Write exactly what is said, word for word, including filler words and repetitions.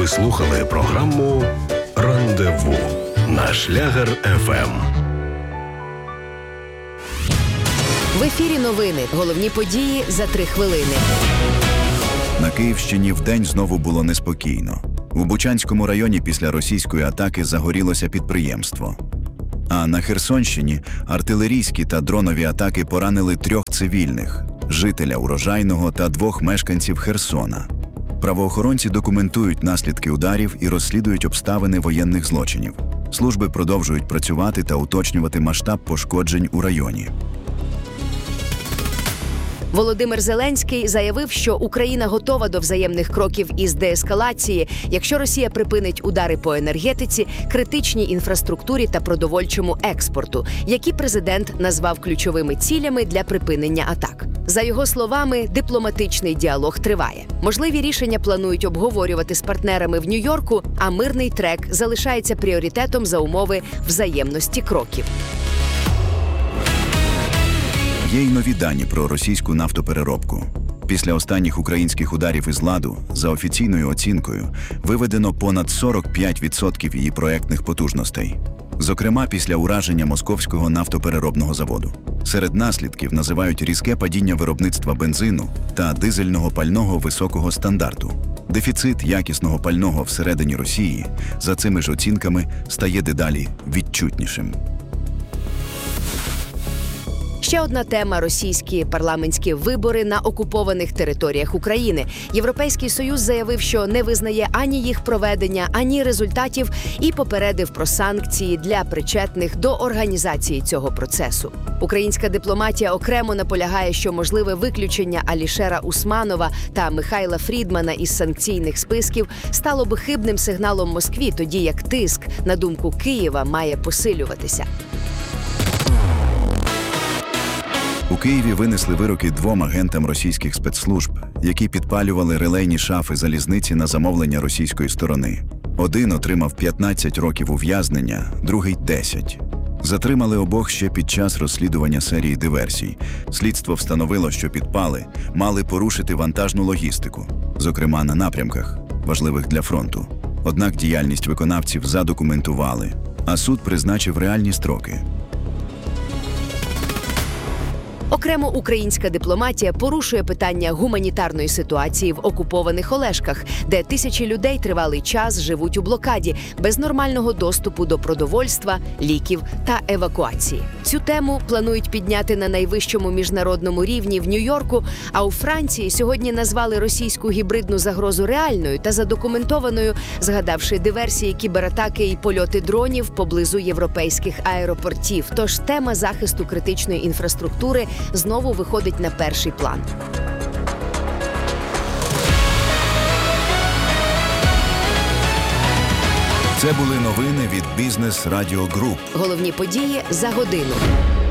Ви слухали програму «Рандеву» на Шлягер еф ем. В ефірі новини. Головні події за три хвилини. На Київщині вдень знову було неспокійно. У Бучанському районі після російської атаки загорілося підприємство. А на Херсонщині артилерійські та дронові атаки поранили трьох цивільних – жителя Урожайного та двох мешканців Херсона. Правоохоронці документують наслідки ударів і розслідують обставини воєнних злочинів. Служби продовжують працювати та уточнювати масштаб пошкоджень у районі. Володимир Зеленський заявив, що Україна готова до взаємних кроків із деескалації, якщо Росія припинить удари по енергетиці, критичній інфраструктурі та продовольчому експорту, які президент назвав ключовими цілями для припинення атак. За його словами, дипломатичний діалог триває. Можливі рішення планують обговорювати з партнерами в Нью-Йорку, а мирний трек залишається пріоритетом за умови взаємності кроків. Є й нові дані про російську нафтопереробку. Після останніх українських ударів із ладу, за офіційною оцінкою, виведено понад сорок п'ять відсотків її проектних потужностей. Зокрема, після ураження Московського нафтопереробного заводу. Серед наслідків називають різке падіння виробництва бензину та дизельного пального високого стандарту. Дефіцит якісного пального всередині Росії, за цими ж оцінками, стає дедалі відчутнішим. Ще одна тема – російські парламентські вибори на окупованих територіях України. Європейський Союз заявив, що не визнає ані їх проведення, ані результатів і попередив про санкції для причетних до організації цього процесу. Українська дипломатія окремо наполягає, що можливе виключення Алішера Усманова та Михайла Фрідмана із санкційних списків стало би хибним сигналом Москві, тоді як тиск, на думку Києва, має посилюватися. У Києві винесли вироки двом агентам російських спецслужб, які підпалювали релейні шафи залізниці на замовлення російської сторони. Один отримав п'ятнадцять років ув'язнення, другий – десять. Затримали обох ще під час розслідування серії диверсій. Слідство встановило, що підпали мали порушити вантажну логістику, зокрема на напрямках, важливих для фронту. Однак діяльність виконавців задокументували, а суд призначив реальні строки. Окремо українська дипломатія порушує питання гуманітарної ситуації в окупованих Олешках, де тисячі людей тривалий час живуть у блокаді, без нормального доступу до продовольства, ліків та евакуації. Цю тему планують підняти на найвищому міжнародному рівні в Нью-Йорку, а у Франції сьогодні назвали російську гібридну загрозу реальною та задокументованою, згадавши диверсії, кібератаки і польоти дронів поблизу європейських аеропортів. Тож тема захисту критичної інфраструктури знову виходить на перший план. Це були новини від Бізнес Радіо Груп. Головні події за годину.